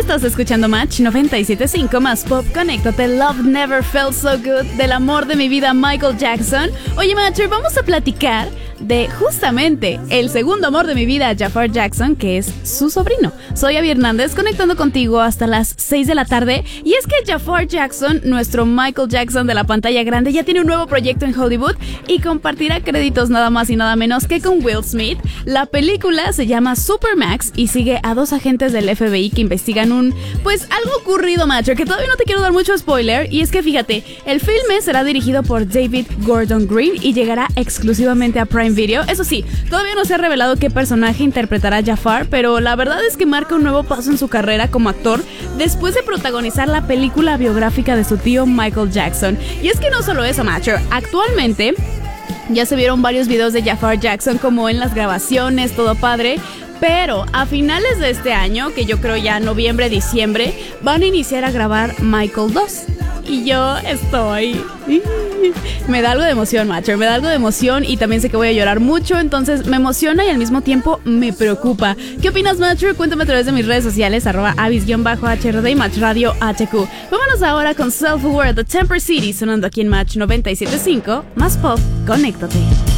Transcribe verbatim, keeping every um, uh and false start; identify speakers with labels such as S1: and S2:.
S1: Estás escuchando Match noventa y siete punto cinco más Pop. Conéctate. Love Never Felt So Good, del amor de mi vida, Michael Jackson. Oye, Matcher, vamos a platicar de justamente el segundo amor de mi vida, Jafar Jackson, que es su sobrino. Soy Abby Hernández, conectando contigo hasta las seis de la tarde. Y es que Jafar Jackson, nuestro Michael Jackson de la pantalla grande, ya tiene un nuevo proyecto en Hollywood y compartirá créditos nada más y nada menos que con Will Smith. La película se llama Supermax y sigue a dos agentes del F B I que investigan un, pues, algo ocurrido, macho, que todavía no te quiero dar mucho spoiler. Y es que fíjate, el filme será dirigido por David Gordon Green y llegará exclusivamente a Prime Video. Eso sí, todavía no se ha revelado qué personaje interpretará Jafar, pero la verdad es que marca un nuevo paso en su carrera como actor después de protagonizar la película biográfica de su tío Michael Jackson. Y es que no solo eso, macho, actualmente ya se vieron varios videos de Jafar Jackson como en las grabaciones, todo padre. Pero a finales de este año, que yo creo ya noviembre, diciembre, van a iniciar a grabar Michael dos. Y yo estoy... Me da algo de emoción, macho, me da algo de emoción y también sé que voy a llorar mucho, entonces me emociona y al mismo tiempo me preocupa. ¿Qué opinas, macho? Cuéntame a través de mis redes sociales, arroba avis-H R D y Match Radio H Q. Vámonos ahora con Self-Aware de Temper City, sonando aquí en Match noventa y siete punto cinco, más Pop. Conéctate.